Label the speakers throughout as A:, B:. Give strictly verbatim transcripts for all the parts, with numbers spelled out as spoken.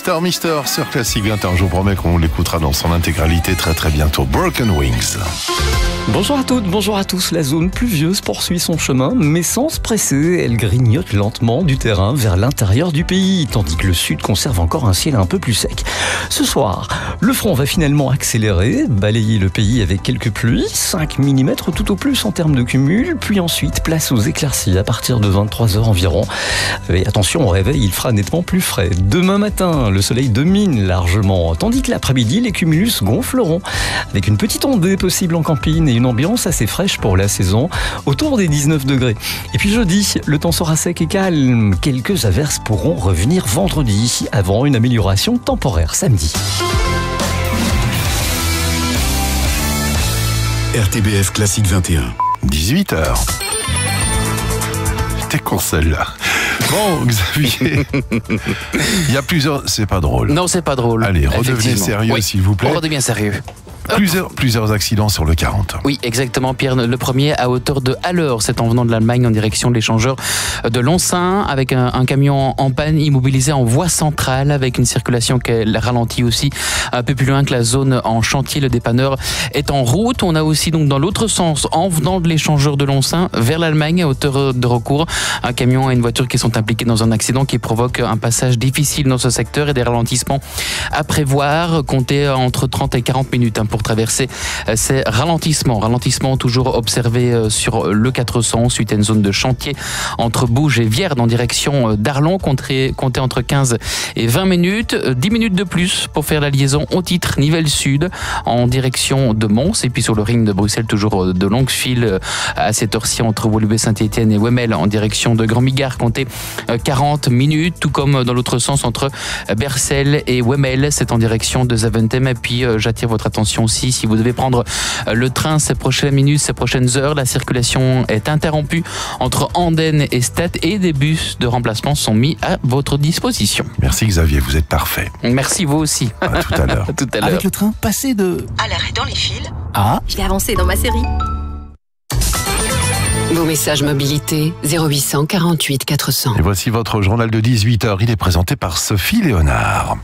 A: Mister Mister sur Classique vingt et un. Je vous promets qu'on l'écoutera dans son intégralité très très bientôt. Broken Wings.
B: Bonjour à toutes, bonjour à tous. La zone pluvieuse poursuit son chemin, mais sans se presser. Elle grignote lentement du terrain vers l'intérieur du pays, tandis que le sud conserve encore un ciel un peu plus sec. Ce soir, le front va finalement accélérer, balayer le pays avec quelques pluies, cinq millimètres tout au plus en termes de cumul, puis ensuite place aux éclaircies à partir de vingt-trois heures environ. Et attention, au réveil, il fera nettement plus frais. Demain matin, le soleil domine largement, tandis que l'après-midi, les cumulus gonfleront, avec une petite ondée possible en campine et une ambiance assez fraîche pour la saison, autour des dix-neuf degrés. Et puis jeudi, le temps sera sec et calme. Quelques averses pourront revenir vendredi, avant une amélioration temporaire samedi.
C: R T B F Classique vingt et un.
A: dix-huit heures. T'es con celle-là. Bon, Xavier, il y a plusieurs... C'est pas drôle.
D: Non, c'est pas drôle.
A: Allez, redevenez sérieux,
D: oui,
A: s'il vous plaît.
D: On redevient sérieux.
A: Plusieurs, plusieurs accidents sur le quarante.
D: Oui, exactement, Pierre. Le premier à hauteur de Haller, c'est en venant de l'Allemagne en direction de l'échangeur de Loncin, avec un, un camion en panne immobilisé en voie centrale, avec une circulation qui ralentit aussi un peu plus loin que la zone en chantier. Le dépanneur est en route. On a aussi donc dans l'autre sens, en venant de l'échangeur de Loncin vers l'Allemagne à hauteur de recours, un camion et une voiture qui sont impliqués dans un accident qui provoque un passage difficile dans ce secteur et des ralentissements à prévoir. Comptez entre trente et quarante minutes pour traverser ces ralentissements. Ralentissements toujours observés sur le quatre cents suite à une zone de chantier entre Bouges et Vierne en direction d'Arlon. Comptez entre quinze et vingt minutes. dix minutes de plus pour faire la liaison au titre Nivelles Sud en direction de Mons. Et puis sur le ring de Bruxelles, toujours de longues files à cette heure-ci entre Woluwe-Saint-Étienne et Wemmel en direction de Grand-Bigard. Comptez quarante minutes, tout comme dans l'autre sens entre Bercel et Wemmel. C'est en direction de Zaventem. Et puis j'attire votre attention aussi, si vous devez prendre le train ces prochaines minutes, ces prochaines heures, la circulation est interrompue entre Andenne et Stade et des bus de remplacement sont mis à votre disposition.
A: Merci Xavier, vous êtes parfait.
D: Merci vous aussi.
A: À tout à l'heure.
D: Tout à l'heure.
C: Avec le train, passer de...
E: À l'arrêt dans les fils.
C: Ah.
E: Je vais avancer dans ma série. Vos messages mobilité zéro huit cent quarante-huit quatre cents.
A: Et voici votre journal de dix-huit heures. Il est présenté par Sophie Léonard.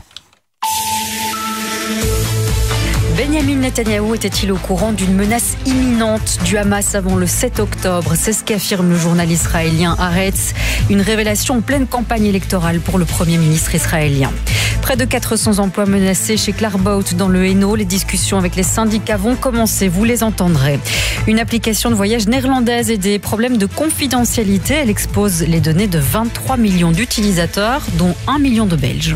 F: Benyamin Netanyahou était-il au courant d'une menace imminente du Hamas avant le sept octobre? C'est ce qu'affirme le journal israélien Haaretz. Une révélation en pleine campagne électorale pour le Premier ministre israélien. Près de quatre cents emplois menacés chez Clarbout dans le Hainaut. Les discussions avec les syndicats vont commencer, vous les entendrez. Une application de voyage néerlandaise et des problèmes de confidentialité. Elle expose les données de vingt-trois millions d'utilisateurs, dont un million de Belges.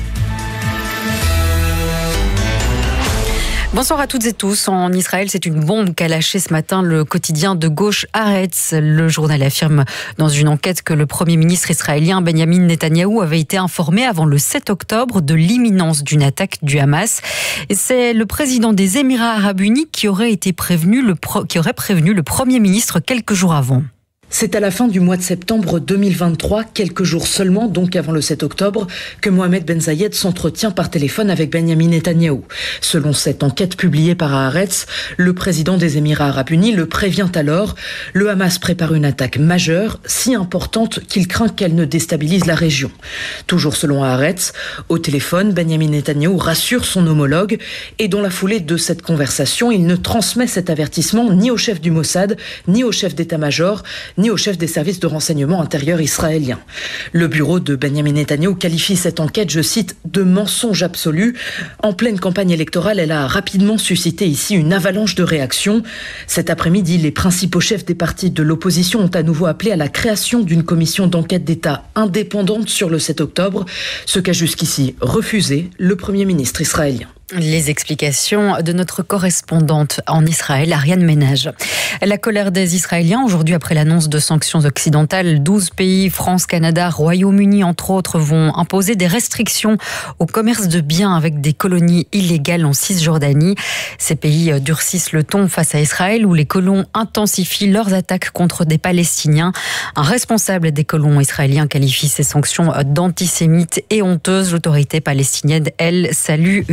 F: Bonsoir à toutes et tous. En Israël, c'est une bombe qu'a lâchée ce matin le quotidien de gauche Haaretz. Le journal affirme dans une enquête que le Premier ministre israélien Benyamin Netanyahou avait été informé avant le sept octobre de l'imminence d'une attaque du Hamas. Et c'est le président des Émirats arabes unis qui aurait été prévenu le, pro, qui aurait prévenu le Premier ministre quelques jours avant.
G: C'est à la fin du mois de septembre deux mille vingt-trois, quelques jours seulement, donc avant le sept octobre, que Mohamed Ben Zayed s'entretient par téléphone avec Benyamin Netanyahou. Selon cette enquête publiée par Haaretz, le président des Émirats arabes unis le prévient alors. Le Hamas prépare une attaque majeure, si importante qu'il craint qu'elle ne déstabilise la région. Toujours selon Haaretz, au téléphone, Benyamin Netanyahou rassure son homologue et dans la foulée de cette conversation, il ne transmet cet avertissement ni au chef du Mossad, ni au chef d'état-major, ni au chef des services de renseignement intérieur israéliens. Le bureau de Benyamin Netanyahou qualifie cette enquête, je cite, de mensonge absolu. En pleine campagne électorale, elle a rapidement suscité ici une avalanche de réactions. Cet après-midi, les principaux chefs des partis de l'opposition ont à nouveau appelé à la création d'une commission d'enquête d'État indépendante sur le sept octobre, ce qu'a jusqu'ici refusé le Premier ministre israélien.
F: Les explications de notre correspondante en Israël, Ariane Ménage. La colère des Israéliens aujourd'hui après l'annonce de sanctions occidentales. douze pays, France, Canada, Royaume-Uni entre autres, vont imposer des restrictions au commerce de biens avec des colonies illégales en Cisjordanie. Ces pays durcissent le ton face à Israël où les colons intensifient leurs attaques contre des Palestiniens. Un responsable des colons israéliens qualifie ces sanctions d'antisémites et honteuses. L'autorité palestinienne, elle, salue une étape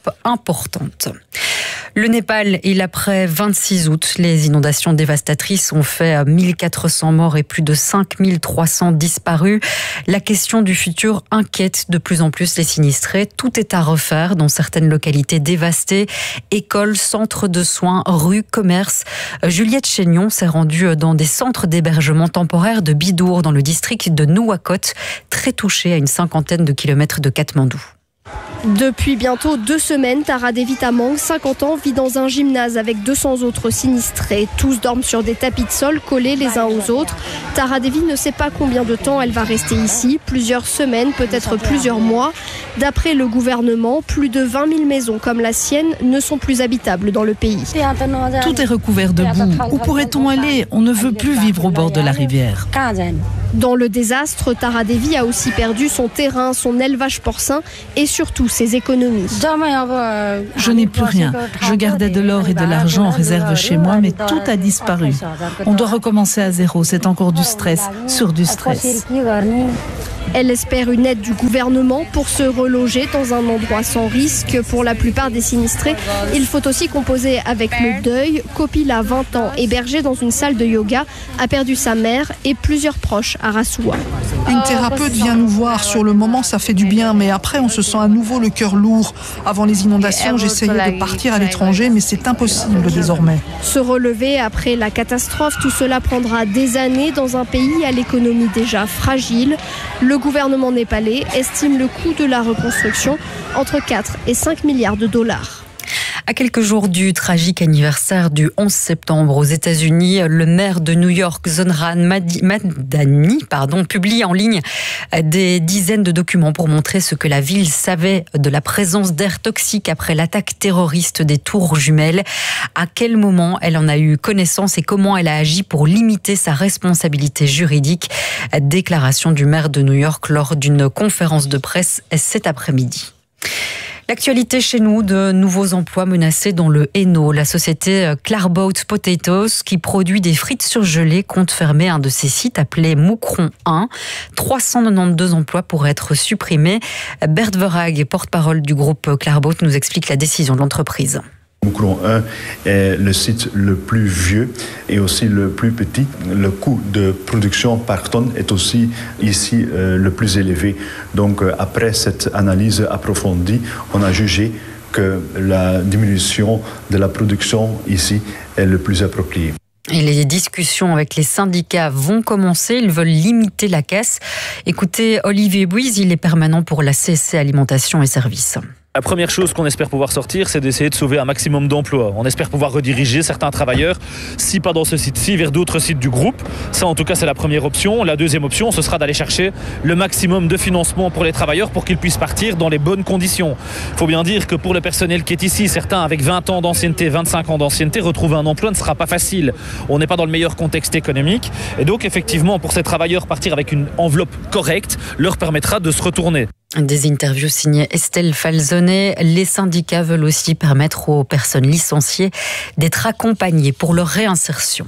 F: importante. Le Népal, il après vingt-six août, les inondations dévastatrices ont fait mille quatre cents morts et plus de cinq mille trois cents disparus. La question du futur inquiète de plus en plus les sinistrés. Tout est à refaire dans certaines localités dévastées. Écoles, centres de soins, rues, commerces. Juliette Chénion s'est rendue dans des centres d'hébergement temporaire de Bidour, dans le district de Nouakchott, très touché à une cinquantaine de kilomètres de Katmandou.
H: Depuis bientôt deux semaines, Tara Devi Tamang, cinquante ans, vit dans un gymnase avec deux cents autres sinistrés. Tous dorment sur des tapis de sol collés les uns aux autres. Tara Devi ne sait pas combien de temps elle va rester ici. Plusieurs semaines, peut-être plusieurs mois. D'après le gouvernement, plus de vingt mille maisons comme la sienne ne sont plus habitables dans le pays.
I: Tout est recouvert de boue. Où pourrait-on aller? On ne veut plus vivre au bord de la rivière.
H: Dans le désastre, Tara Devi a aussi perdu son terrain, son élevage porcin et surtout ses économies.
I: Je n'ai plus rien. Je gardais de l'or et de l'argent en réserve chez moi, mais tout a disparu. On doit recommencer à zéro. C'est encore du stress sur du stress.
H: Elle espère une aide du gouvernement pour se reloger dans un endroit sans risque. Pour la plupart des sinistrés, il faut aussi composer avec le deuil. Kopil a vingt ans, hébergé dans une salle de yoga, a perdu sa mère et plusieurs proches à Rassoua.
J: Une thérapeute vient nous voir. Sur le moment, ça fait du bien, mais après, on se sent à nouveau le cœur lourd. Avant les inondations, j'essayais de partir à l'étranger, mais c'est impossible désormais.
H: Se relever après la catastrophe, tout cela prendra des années dans un pays à l'économie déjà fragile. Le gouvernement népalais estime le coût de la reconstruction entre quatre et cinq milliards de dollars.
F: À quelques jours du tragique anniversaire du onze septembre aux États-Unis, le maire de New York, Zohran Mamdani, pardon, publie en ligne des dizaines de documents pour montrer ce que la ville savait de la présence d'air toxique après l'attaque terroriste des tours jumelles. À quel moment elle en a eu connaissance et comment elle a agi pour limiter sa responsabilité juridique. Déclaration du maire de New York lors d'une conférence de presse cet après-midi. L'actualité chez nous, de nouveaux emplois menacés dans le Hainaut. La société Clarboat Potatoes, qui produit des frites surgelées, compte fermer un de ses sites appelé Moucron un. trois cent quatre-vingt-douze emplois pourraient être supprimés. Bert Verhaeghe, porte-parole du groupe Clarboat, nous explique la décision de l'entreprise.
K: Moucron un est le site le plus vieux et aussi le plus petit. Le coût de production par tonne est aussi ici euh, le plus élevé. Donc euh, après cette analyse approfondie, on a jugé que la diminution de la production ici est le plus approprié.
F: Et les discussions avec les syndicats vont commencer. Ils veulent limiter la casse. Écoutez, Olivier Bouise, il est permanent pour la C S C Alimentation et Services.
L: La première chose qu'on espère pouvoir sortir, c'est d'essayer de sauver un maximum d'emplois. On espère pouvoir rediriger certains travailleurs, si pas dans ce site-ci, vers d'autres sites du groupe. Ça, en tout cas, c'est la première option. La deuxième option, ce sera d'aller chercher le maximum de financement pour les travailleurs pour qu'ils puissent partir dans les bonnes conditions. Il faut bien dire que pour le personnel qui est ici, certains avec vingt ans d'ancienneté, vingt-cinq ans d'ancienneté, retrouver un emploi ne sera pas facile. On n'est pas dans le meilleur contexte économique. Et donc, effectivement, pour ces travailleurs, partir avec une enveloppe correcte leur permettra de se retourner.
F: Des interviews signées Estelle Falzonet. Les syndicats veulent aussi permettre aux personnes licenciées d'être accompagnées pour leur réinsertion.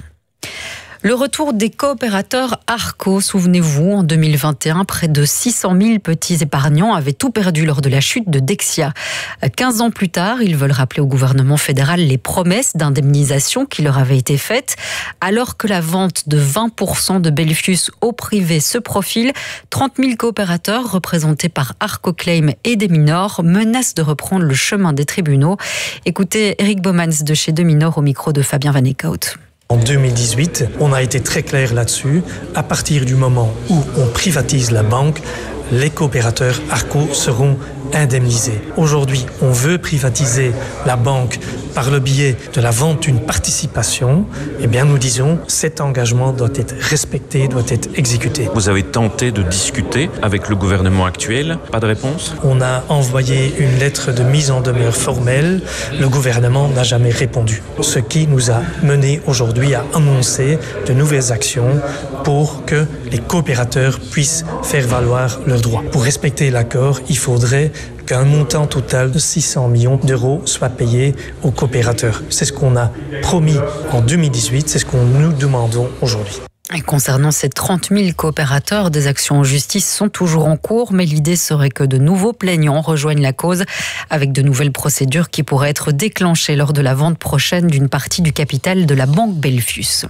F: Le retour des coopérateurs Arco, souvenez-vous, en deux mille vingt et un, près de six cent mille petits épargnants avaient tout perdu lors de la chute de Dexia. quinze ans plus tard, ils veulent rappeler au gouvernement fédéral les promesses d'indemnisation qui leur avaient été faites. Alors que la vente de vingt pour cent de Belfius au privé se profile, trente mille coopérateurs représentés par Arco Claim et des minors menacent de reprendre le chemin des tribunaux. Écoutez Eric Baumans de chez Deminor au micro de Fabien Van Eekhout.
M: En deux mille dix-huit, on a été très clair là-dessus. À partir du moment où on privatise la banque, les coopérateurs Arco seront indemnisés. Aujourd'hui, on veut privatiser la banque par le biais de la vente d'une participation. Eh bien, nous disons, cet engagement doit être respecté, doit être exécuté.
N: Vous avez tenté de discuter avec le gouvernement actuel, pas de réponse?
M: On a envoyé une lettre de mise en demeure formelle. Le gouvernement n'a jamais répondu. Ce qui nous a mené aujourd'hui à annoncer de nouvelles actions pour que les coopérateurs puissent faire valoir leurs droits. Pour respecter l'accord, il faudrait qu'un montant total de six cents millions d'euros soit payé aux coopérateurs. C'est ce qu'on a promis en deux mille dix-huit, c'est ce que nous demandons aujourd'hui.
F: Et concernant ces trente mille coopérateurs, des actions en justice sont toujours en cours, mais l'idée serait que de nouveaux plaignants rejoignent la cause avec de nouvelles procédures qui pourraient être déclenchées lors de la vente prochaine d'une partie du capital de la banque Belfius.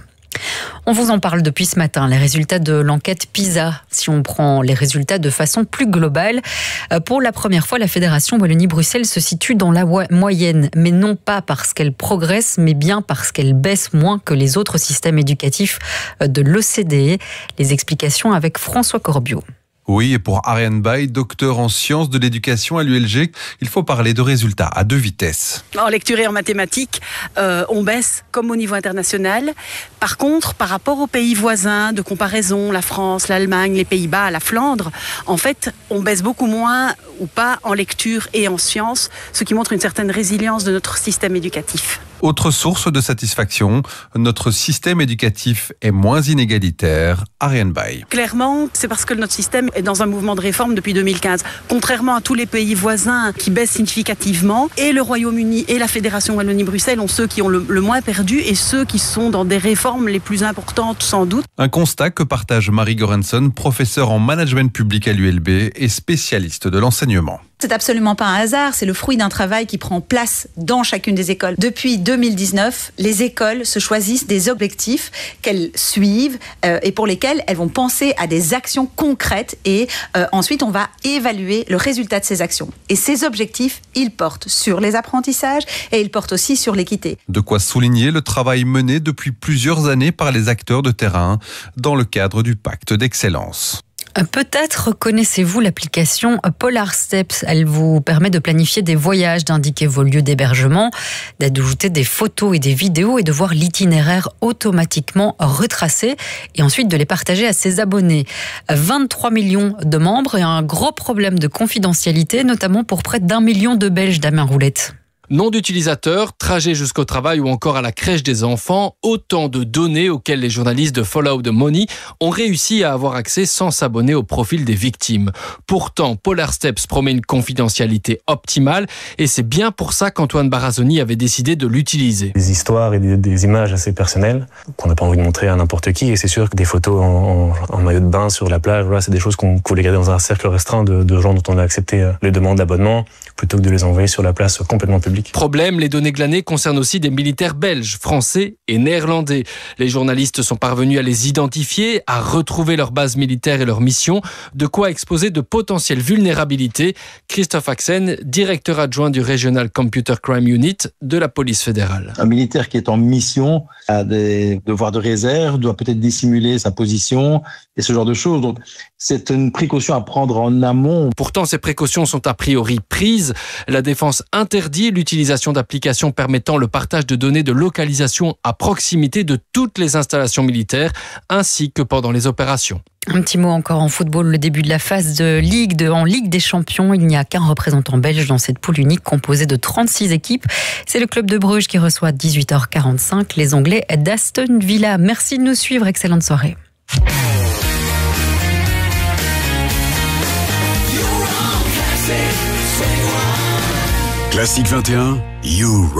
F: On vous en parle depuis ce matin, les résultats de l'enquête PISA. Si on prend les résultats de façon plus globale, pour la première fois, la Fédération Wallonie-Bruxelles se situe dans la moyenne, mais non pas parce qu'elle progresse, mais bien parce qu'elle baisse moins que les autres systèmes éducatifs de l'O C D E. Les explications avec François Corbiot.
O: Oui, et pour Ariane Bay, docteur en sciences de l'éducation à l'U L G, il faut parler de résultats à deux vitesses.
P: En lecture et en mathématiques, euh, on baisse comme au niveau international. Par contre, par rapport aux pays voisins de comparaison, la France, l'Allemagne, les Pays-Bas, la Flandre, en fait, on baisse beaucoup moins ou pas en lecture et en sciences, ce qui montre une certaine résilience de notre système éducatif.
O: Autre source de satisfaction, notre système éducatif est moins inégalitaire. Ariane Bay.
P: Clairement, c'est parce que notre système est dans un mouvement de réforme depuis deux mille quinze. Contrairement à tous les pays voisins qui baissent significativement, et le Royaume-Uni et la Fédération Wallonie-Bruxelles ont ceux qui ont le, le moins perdu et ceux qui sont dans des réformes les plus importantes sans doute.
O: Un constat que partage Marie Goranson, professeure en management public à l'U L B et spécialiste de l'enseignement.
Q: C'est absolument pas un hasard, c'est le fruit d'un travail qui prend place dans chacune des écoles. Depuis deux mille dix-neuf, les écoles se choisissent des objectifs qu'elles suivent euh, et pour lesquels elles vont penser à des actions concrètes et euh, ensuite on va évaluer le résultat de ces actions. Et ces objectifs, ils portent sur les apprentissages et ils portent aussi sur l'équité.
O: De quoi souligner le travail mené depuis plusieurs années par les acteurs de terrain dans le cadre du pacte d'excellence.
F: Peut-être connaissez-vous l'application Polar Steps. Elle vous permet de planifier des voyages, d'indiquer vos lieux d'hébergement, d'ajouter des photos et des vidéos et de voir l'itinéraire automatiquement retracé et ensuite de les partager à ses abonnés. vingt-trois millions de membres et un gros problème de confidentialité, notamment pour près d'un million de Belges, Damien Roulette.
R: Nom d'utilisateur, trajet jusqu'au travail ou encore à la crèche des enfants, autant de données auxquelles les journalistes de Follow the Money ont réussi à avoir accès sans s'abonner au profil des victimes. Pourtant, Polar Steps promet une confidentialité optimale et c'est bien pour ça qu'Antoine Barazoni avait décidé de l'utiliser.
S: Des histoires et des, des images assez personnelles qu'on n'a pas envie de montrer à n'importe qui et c'est sûr que des photos en, en, en maillot de bain sur la plage, voilà, c'est des choses qu'on voulait garder dans un cercle restreint de, de gens dont on a accepté les demandes d'abonnement plutôt que de les envoyer sur la place complètement publique.
R: Problème, les données glanées concernent aussi des militaires belges, français et néerlandais. Les journalistes sont parvenus à les identifier, à retrouver leur base militaire et leur mission, de quoi exposer de potentielles vulnérabilités. Christophe Axen, directeur adjoint du Regional Computer Crime Unit de la police fédérale.
T: Un militaire qui est en mission a des devoirs de réserve, doit peut-être dissimuler sa position et ce genre de choses. Donc, c'est une précaution à prendre en amont.
R: Pourtant, ces précautions sont a priori prises. La défense interdit l'utilisation L'utilisation d'applications permettant le partage de données de localisation à proximité de toutes les installations militaires, ainsi que pendant les opérations.
F: Un petit mot encore en football, le début de la phase de Ligue de, en Ligue des Champions. Il n'y a qu'un représentant belge dans cette poule unique composée de trente-six équipes. C'est le club de Bruges qui reçoit à dix-huit heures quarante-cinq les Anglais d'Aston Villa. Merci de nous suivre, excellente soirée.
C: Classique vingt et un, You Rock.